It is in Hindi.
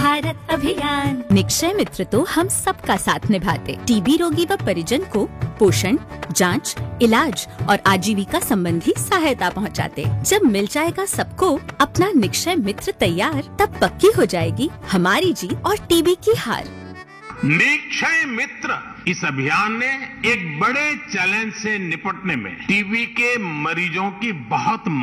भारत अभियान। निक्षय मित्र तो हम सबका साथ निभाते, टीबी रोगी व परिजन को पोषण, जांच, इलाज और आजीविका संबंधी सहायता पहुंचाते। जब मिल जाएगा सबको अपना निक्षय मित्र तैयार, तब पक्की हो जाएगी हमारी जीत और टीबी की हार। निक्षय मित्र इस अभियान ने एक बड़े चैलेंज से निपटने में टीबी के मरीजों की बहुत